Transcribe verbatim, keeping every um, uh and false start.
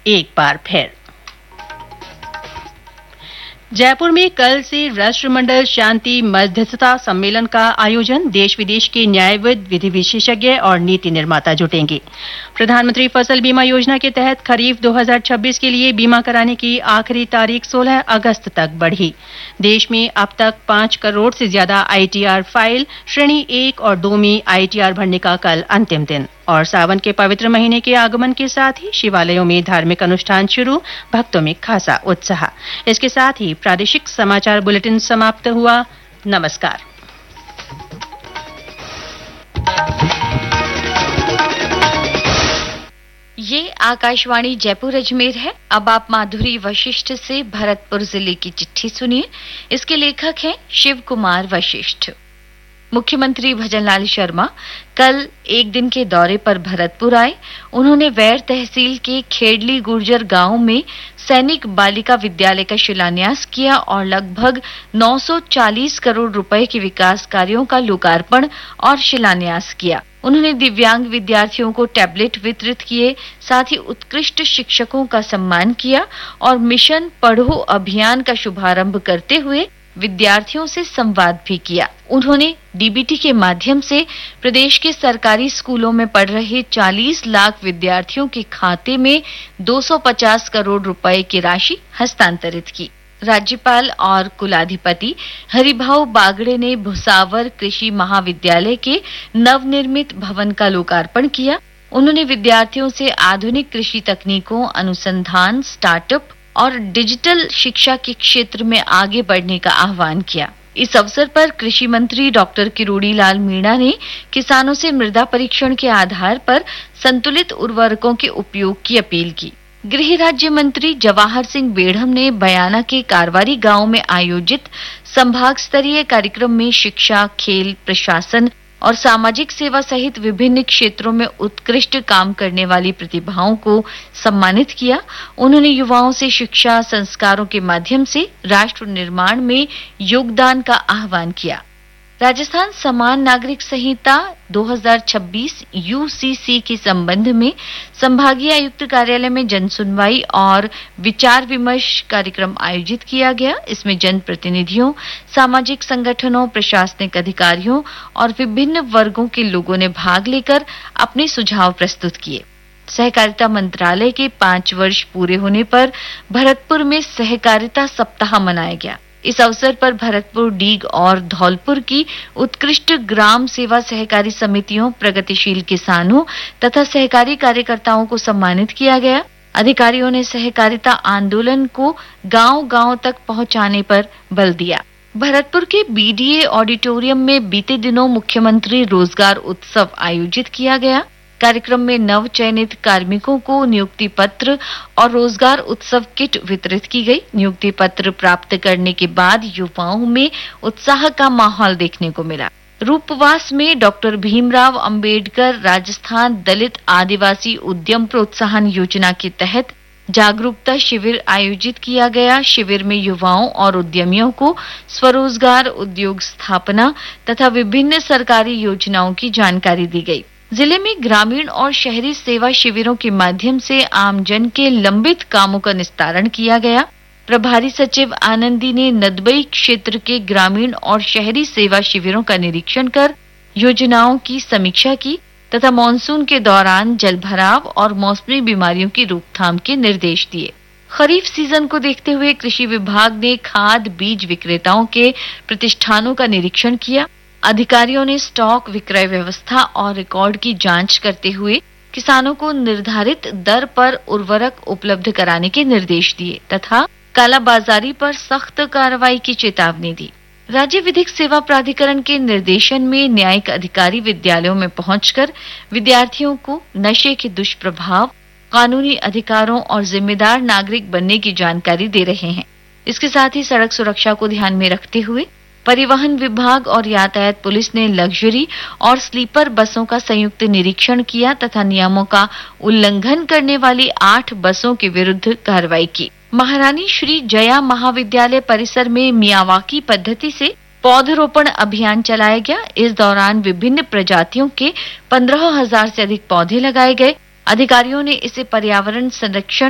एक बार फिर जयपुर में कल से राष्ट्रमंडल शांति मध्यस्थता सम्मेलन का आयोजन। देश विदेश के न्यायविद, विधि विशेषज्ञ और नीति निर्माता जुटेंगे। प्रधानमंत्री फसल बीमा योजना के तहत खरीफ दो हज़ार छब्बीस के लिए बीमा कराने की आखिरी तारीख सोलह अगस्त तक बढ़ी। देश में अब तक पांच करोड़ से ज्यादा आईटीआर फाइल। श्रेणी एक और दो में आईटीआर भरने का कल अंतिम दिन। और सावन के पवित्र महीने के आगमन के साथ ही शिवालयों में धार्मिक अनुष्ठान शुरू। भक्तों में खासा उत्साह। इसके साथ ही प्रादेशिक समाचार बुलेटिन समाप्त हुआ। नमस्कार। ये आकाशवाणी जयपुर अजमेर है। अब आप माधुरी वशिष्ठ से भरतपुर जिले की चिट्ठी सुनिए। इसके लेखक हैं शिव कुमार वशिष्ठ। मुख्यमंत्री भजनलाल शर्मा कल एक दिन के दौरे पर भरतपुर आए। उन्होंने वैर तहसील के खेड़ली गुर्जर गांव में सैनिक बालिका विद्यालय का शिलान्यास किया और लगभग नौ सौ चालीस करोड़ रुपए के विकास कार्यों का लोकार्पण और शिलान्यास किया। उन्होंने दिव्यांग विद्यार्थियों को टैबलेट वितरित किए, साथ ही उत्कृष्ट शिक्षकों का सम्मान किया और मिशन पढ़ो अभियान का शुभारंभ करते हुए विद्यार्थियों से संवाद भी किया। उन्होंने डीबीटी के माध्यम से प्रदेश के सरकारी स्कूलों में पढ़ रहे चालीस लाख विद्यार्थियों के खाते में दो सौ पचास करोड़ रुपए की राशि हस्तांतरित की। राज्यपाल और कुलाधिपति हरिभाऊ बागड़े ने भुसावर कृषि महाविद्यालय के नवनिर्मित भवन का लोकार्पण किया। उन्होंने विद्यार्थियों से आधुनिक कृषि तकनीकों, अनुसंधान, स्टार्टअप और डिजिटल शिक्षा के क्षेत्र में आगे बढ़ने का आह्वान किया। इस अवसर पर कृषि मंत्री डॉक्टर किरोड़ी लाल मीणा ने किसानों से मृदा परीक्षण के आधार पर संतुलित उर्वरकों के उपयोग की अपील की। गृह राज्य मंत्री जवाहर सिंह बेढ़म ने बयाना के कारवारी गांव में आयोजित संभाग स्तरीय कार्यक्रम में शिक्षा, खेल, प्रशासन और सामाजिक सेवा सहित विभिन्न क्षेत्रों में उत्कृष्ट काम करने वाली प्रतिभाओं को सम्मानित किया। उन्होंने युवाओं से शिक्षा संस्कारों के माध्यम से राष्ट्र निर्माण में योगदान का आह्वान किया। राजस्थान समान नागरिक संहिता दो हज़ार छब्बीस यूसीसी के संबंध में संभागीय आयुक्त कार्यालय में जनसुनवाई और विचार विमर्श कार्यक्रम आयोजित किया गया। इसमें जनप्रतिनिधियों, सामाजिक संगठनों, प्रशासनिक अधिकारियों और विभिन्न वर्गों के लोगों ने भाग लेकर अपने सुझाव प्रस्तुत किए। सहकारिता मंत्रालय के पांच वर्ष पूरे होने पर भरतपुर में सहकारिता सप्ताह मनाया गया। इस अवसर पर भरतपुर, डीग और धौलपुर की उत्कृष्ट ग्राम सेवा सहकारी समितियों, प्रगतिशील किसानों तथा सहकारी कार्यकर्ताओं को सम्मानित किया गया। अधिकारियों ने सहकारिता आंदोलन को गांव-गांव तक पहुंचाने पर बल दिया। भरतपुर के बीडीए ऑडिटोरियम में बीते दिनों मुख्यमंत्री रोजगार उत्सव आयोजित किया गया। कार्यक्रम में नव चयनित कार्मिकों को नियुक्ति पत्र और रोजगार उत्सव किट वितरित की गई। नियुक्ति पत्र प्राप्त करने के बाद युवाओं में उत्साह का माहौल देखने को मिला। रूपवास में डॉक्टर भीमराव अंबेडकर राजस्थान दलित आदिवासी उद्यम प्रोत्साहन योजना के तहत जागरूकता शिविर आयोजित किया गया। शिविर में युवाओं और उद्यमियों को स्वरोजगार, उद्योग स्थापना तथा विभिन्न सरकारी योजनाओं की जानकारी दी गई। जिले में ग्रामीण और शहरी सेवा शिविरों के माध्यम से आमजन के लंबित कामों का निस्तारण किया गया। प्रभारी सचिव आनंदी ने नदबई क्षेत्र के ग्रामीण और शहरी सेवा शिविरों का निरीक्षण कर योजनाओं की समीक्षा की तथा मानसून के दौरान जलभराव और मौसमी बीमारियों की रोकथाम के निर्देश दिए। खरीफ सीजन को देखते हुए कृषि विभाग ने खाद बीज विक्रेताओं के प्रतिष्ठानों का निरीक्षण किया। अधिकारियों ने स्टॉक, विक्रय व्यवस्था और रिकॉर्ड की जांच करते हुए किसानों को निर्धारित दर पर उर्वरक उपलब्ध कराने के निर्देश दिए तथा कालाबाजारी पर सख्त कार्रवाई की चेतावनी दी। राज्य विधिक सेवा प्राधिकरण के निर्देशन में न्यायिक अधिकारी विद्यालयों में पहुंचकर विद्यार्थियों को नशे के दुष्प्रभाव, कानूनी अधिकारों और जिम्मेदार नागरिक बनने की जानकारी दे रहे हैं। इसके साथ ही सड़क सुरक्षा को ध्यान में रखते हुए परिवहन विभाग और यातायात पुलिस ने लग्जरी और स्लीपर बसों का संयुक्त निरीक्षण किया तथा नियमों का उल्लंघन करने वाली आठ बसों के विरुद्ध कार्रवाई की। महारानी श्री जया महाविद्यालय परिसर में मियावाकी पद्धति से पौधरोपण अभियान चलाया गया। इस दौरान विभिन्न प्रजातियों के पंद्रह हजार से अधिक पौधे लगाए गए। अधिकारियों ने इसे पर्यावरण संरक्षण